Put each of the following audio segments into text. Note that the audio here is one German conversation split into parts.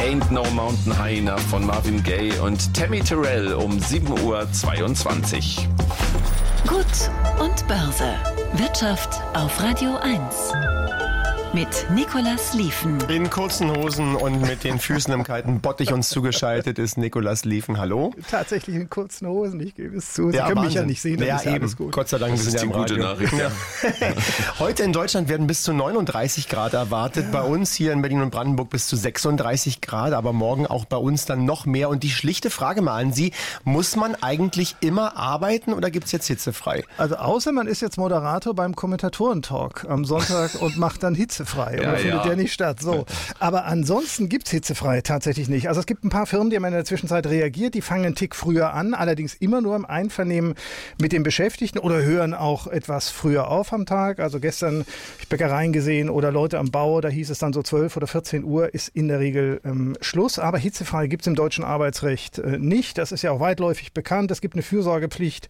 Ain't No Mountain High Enough von Marvin Gaye und Tammy Terrell um 7:22 Uhr. Gut und Börse. Wirtschaft auf Radio 1. Mit Nicolas Lieven. In kurzen Hosen und mit den Füßen im kalten Bottich uns zugeschaltet ist Nicolas Lieven. Hallo? Tatsächlich in kurzen Hosen, ich gebe es zu. Sie Ja, können mich Wahnsinn. ja nicht sehen, dann Ja, ist ja eben. alles gut. Gott sei Dank, Das wir ist sind die ja im gute Radio. Nachricht. Ja. Heute in Deutschland werden bis zu 39 Grad erwartet. Bei uns hier in Berlin und Brandenburg bis zu 36 Grad. Aber morgen auch bei uns dann noch mehr. Und die schlichte Frage mal an Sie. Muss man eigentlich immer arbeiten oder gibt es jetzt hitzefrei? Also außer man ist jetzt Moderator beim Kommentatorentalk am Sonntag und macht dann hitzefrei. Ja, Oder findet ja. der nicht statt. So. Aber ansonsten gibt es hitzefrei tatsächlich nicht. Also es gibt ein paar Firmen, die haben in der Zwischenzeit reagiert. Die fangen einen Tick früher an. Allerdings immer nur im Einvernehmen mit den Beschäftigten oder hören auch etwas früher auf am Tag. Also gestern habe ich Bäckereien gesehen oder Leute am Bau. Da hieß es dann so 12 oder 14 Uhr ist in der Regel Schluss. Aber hitzefrei gibt es im deutschen Arbeitsrecht nicht. Das ist ja auch weitläufig bekannt. Es gibt eine Fürsorgepflicht.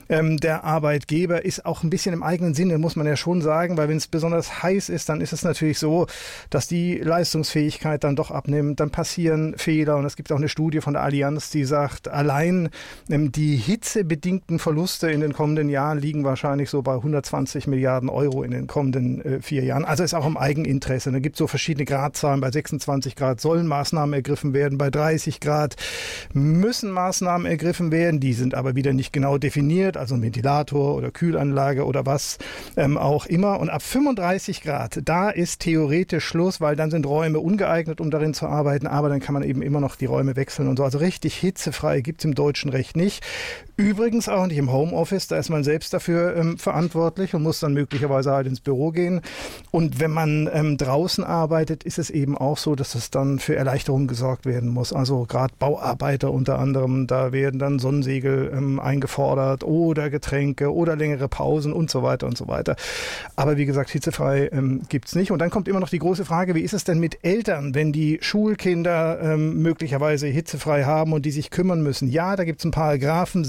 Der Arbeitgeber ist auch ein bisschen im eigenen Sinne, muss man ja schon sagen, weil wenn es besonders heiß ist, dann ist es natürlich so, dass die Leistungsfähigkeit dann doch abnimmt, dann passieren Fehler und es gibt auch eine Studie von der Allianz, die sagt, allein die hitzebedingten Verluste in den kommenden Jahren liegen wahrscheinlich so bei 120 Milliarden Euro in den kommenden 4 Jahren. Also ist auch im Eigeninteresse. Da gibt es so verschiedene Gradzahlen. Bei 26 Grad sollen Maßnahmen ergriffen werden, bei 30 Grad müssen Maßnahmen ergriffen werden. Die sind aber wieder nicht genau definiert, also ein Ventilator oder Kühlanlage oder was auch immer. Und ab 35 Grad, da ist theoretisch Schluss, weil dann sind Räume ungeeignet, um darin zu arbeiten, aber dann kann man eben immer noch die Räume wechseln und so. Also richtig hitzefrei gibt es im deutschen Recht nicht. Übrigens auch nicht im Homeoffice, da ist man selbst dafür verantwortlich und muss dann möglicherweise halt ins Büro gehen. Und wenn man draußen arbeitet, ist es eben auch so, dass es dann für Erleichterungen gesorgt werden muss. Also gerade Bauarbeiter unter anderem, da werden dann Sonnensegel eingefordert oder Getränke oder längere Pausen und so weiter und so weiter. Aber wie gesagt, hitzefrei gibt es nicht. Und dann kommt immer noch die große Frage, wie ist es denn mit Eltern, wenn die Schulkinder möglicherweise hitzefrei haben und die sich kümmern müssen? Ja, da gibt es einen Paragraphen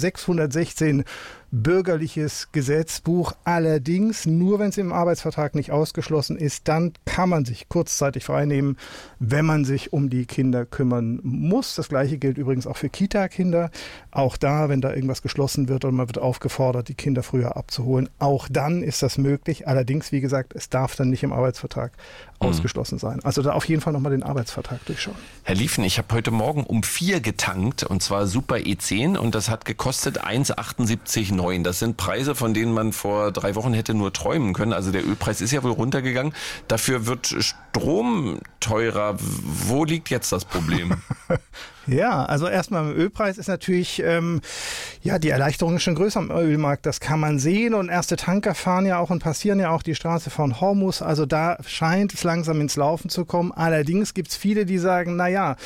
616 bürgerliches Gesetzbuch. Allerdings, nur wenn es im Arbeitsvertrag nicht ausgeschlossen ist, dann kann man sich kurzzeitig freinehmen, wenn man sich um die Kinder kümmern muss. Das Gleiche gilt übrigens auch für Kita-Kinder. Auch da, wenn da irgendwas geschlossen wird und man wird aufgefordert, die Kinder früher abzuholen, auch dann ist das möglich. Allerdings, wie gesagt, es darf dann nicht im Arbeitsvertrag ausgeschlossen sein. Also da auf jeden Fall nochmal den Arbeitsvertrag durchschauen. Herr Lieven, ich habe heute Morgen um 4 getankt und zwar Super E10 und das hat gekostet 1,78,9. Das sind Preise, von denen man vor 3 Wochen hätte nur träumen können. Also der Ölpreis ist ja wohl runtergegangen. Dafür wird Strom teurer. Wo liegt jetzt das Problem? Ja, also erstmal im Ölpreis ist natürlich, die Erleichterung ist schon größer am Ölmarkt. Das kann man sehen und erste Tanker fahren ja auch und passieren ja auch die Straße von Hormuz. Also da scheint es langsam ins Laufen zu kommen. Allerdings gibt es viele, die sagen,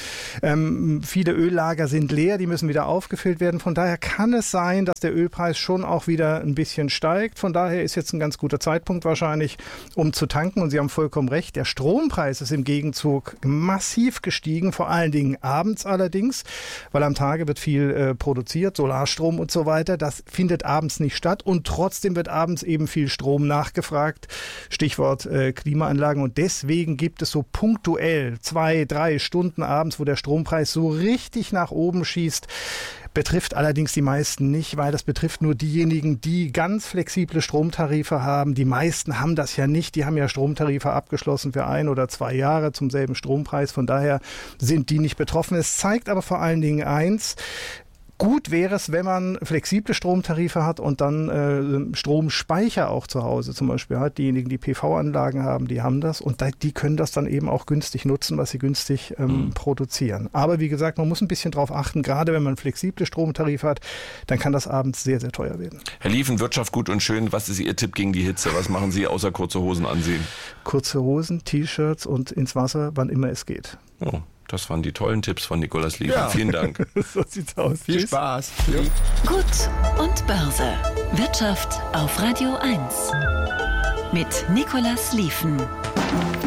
viele Öllager sind leer, die müssen wieder aufgefüllt werden. Von daher kann es sein, dass der Ölpreis schon auch wieder ein bisschen steigt. Von daher ist jetzt ein ganz guter Zeitpunkt wahrscheinlich, um zu tanken. Und Sie haben vollkommen recht, der Strompreis ist im Gegenzug massiv gestiegen, vor allen Dingen abends allerdings, weil am Tage wird viel produziert, Solarstrom und so weiter. Das findet abends nicht statt und trotzdem wird abends eben viel Strom nachgefragt. Stichwort Klimaanlagen. Und deswegen gibt es so punktuell 2-3 Stunden abends, wo der Strompreis so richtig nach oben schießt. Betrifft allerdings die meisten nicht, weil das betrifft nur diejenigen, die ganz flexible Stromtarife haben. Die meisten haben das ja nicht. Die haben ja Stromtarife abgeschlossen für 1 oder 2 Jahre zum selben Strompreis. Von daher sind die nicht betroffen. Es zeigt aber vor allen Dingen eins: Gut wäre es, wenn man flexible Stromtarife hat und dann Stromspeicher auch zu Hause zum Beispiel hat. Diejenigen, die PV-Anlagen haben, die haben das und die können das dann eben auch günstig nutzen, was sie günstig produzieren. Aber wie gesagt, man muss ein bisschen drauf achten, gerade wenn man flexible Stromtarife hat, dann kann das abends sehr, sehr teuer werden. Herr Lieven, Wirtschaft gut und schön. Was ist Ihr Tipp gegen die Hitze? Was machen Sie außer kurze Hosen anziehen? Kurze Hosen, T-Shirts und ins Wasser, wann immer es geht. Oh. Das waren die tollen Tipps von Nicolas Lieven. Ja. Vielen Dank. So sieht's aus. Viel Tschüss. Spaß. Gut und Börse. Wirtschaft auf Radio 1. Mit Nicolas Lieven.